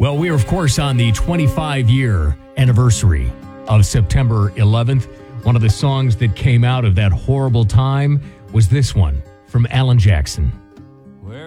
Well, we are, of course, on the 25-year anniversary of September 11th. One of the songs that came out of that horrible time was this one from Alan Jackson.